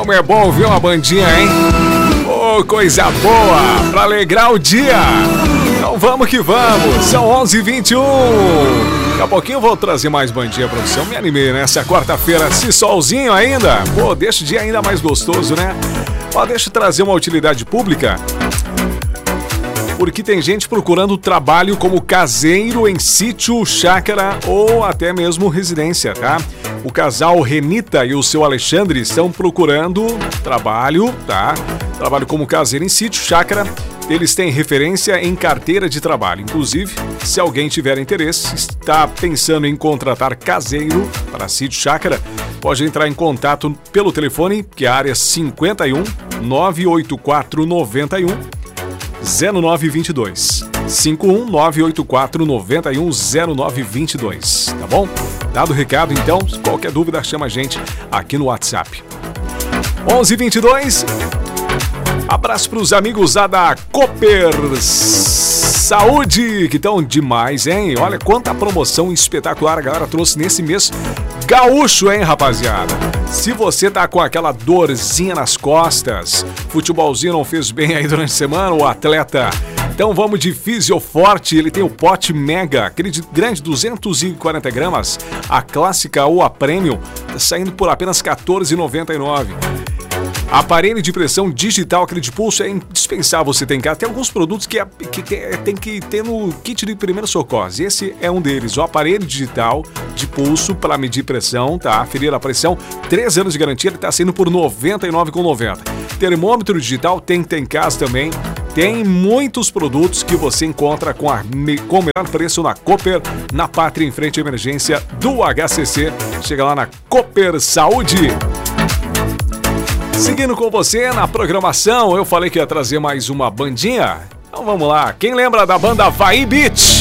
Como é bom ouvir uma bandinha, hein? Oh, coisa boa, pra alegrar o dia. Então vamos que vamos, são 11h21. Daqui a pouquinho eu vvou trazer mais bandinha pra você. Eu me animei nessa quarta-feira, esse solzinho ainda. Pô, deixa o dia ainda mais gostoso, né? Ó, deixa eu trazer uma utilidade pública. Porque tem gente procurando trabalho como caseiro em sítio, chácara ou até mesmo residência, tá? O casal Renita e o seu Alexandre estão procurando trabalho, tá? Trabalho como caseiro em sítio, chácara. Eles têm referência em carteira de trabalho. Inclusive, se alguém tiver interesse, está pensando em contratar caseiro para sítio, chácara, pode entrar em contato pelo telefone, que é a área 51 984 91 0922. 51 984 91 0922, tá bom? Dado o recado, então, qualquer dúvida, chama a gente aqui no WhatsApp. 11h22. Abraço para os amigos lá da Cooper Saúde, que estão demais, hein? Olha quanta promoção espetacular a galera trouxe nesse mês gaúcho, hein, rapaziada? Se você tá com aquela dorzinha nas costas, futebolzinho não fez bem aí durante a semana, o atleta... Então vamos de Fisioforte, ele tem o pote mega, aquele de grande, 240 gramas, a clássica ou a premium, tá saindo por apenas R$ 14,99. Aparelho de pressão digital, aquele de pulso, é indispensável você ter em casa. Tem alguns produtos que tem que ter no kit de primeiros socorros. Esse é um deles. O aparelho digital de pulso para medir pressão, tá? Aferir a pressão, 3 anos de garantia, ele tá saindo por R$ 99,90. Termômetro digital tem em casa também. Tem muitos produtos que você encontra com o melhor preço na Cooper, na Pátria, em frente à emergência do HCC. Chega lá na Cooper Saúde. Seguindo com você na programação, eu falei que ia trazer mais uma bandinha. Então vamos lá. Quem lembra da banda Vai Beach?